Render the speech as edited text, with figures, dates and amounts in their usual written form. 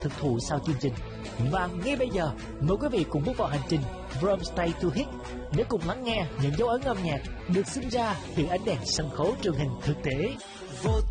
thực thụ sau chương trình. Và ngay bây giờ, mời quý vị cùng bước vào hành trình From Stay to Hit để cùng lắng nghe những dấu ấn âm nhạc được sinh ra từ ánh đèn sân khấu truyền hình thực tế. Vô